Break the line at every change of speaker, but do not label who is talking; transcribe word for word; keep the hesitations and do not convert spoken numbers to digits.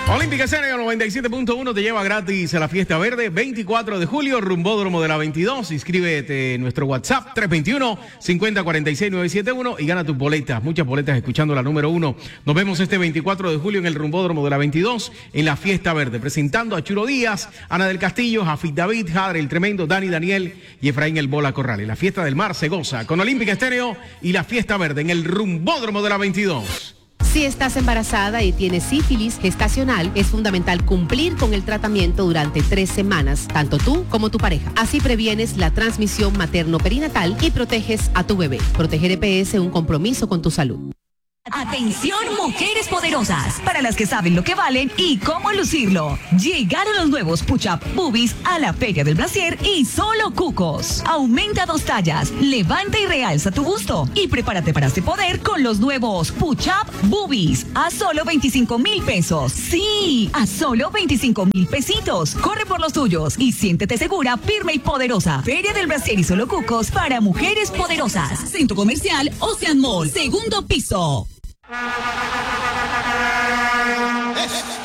Olímpica Estéreo noventa y siete punto uno te lleva gratis a la Fiesta Verde, veinticuatro de julio, Rumbódromo de la veintidós. Inscríbete en nuestro WhatsApp tres dos uno, cinco cero cuatro seis, nueve siete uno y gana tus boletas, muchas boletas escuchando la número uno. Nos vemos este veinticuatro de julio en el Rumbódromo de la veintidós en la Fiesta Verde, presentando a Churo Díaz, Ana del Castillo, Jafit David, Jadre el Tremendo, Dani Daniel y Efraín el Bola Corrales. La Fiesta del Mar se goza con Olímpica Estéreo y la Fiesta Verde en el Rumbódromo de la veintidós.
Si estás embarazada y tienes sífilis gestacional, es fundamental cumplir con el tratamiento durante tres semanas, tanto tú como tu pareja. Así previenes la transmisión materno-perinatal y proteges a tu bebé. Proteger E P S, un compromiso con tu salud.
Atención, mujeres poderosas, para las que saben lo que valen y cómo lucirlo. Llegaron los nuevos Push-Up Boobies a la Feria del Brasier y solo cucos. Aumenta dos tallas, levanta y realza tu busto y prepárate para este poder con los nuevos Push-Up Boobies a solo veinticinco mil pesos. Sí, a solo veinticinco mil pesitos. Corre por los tuyos y siéntete segura, firme y poderosa. Feria del Brasier y solo cucos para mujeres poderosas. Centro Comercial Ocean Mall, segundo piso.
Yes.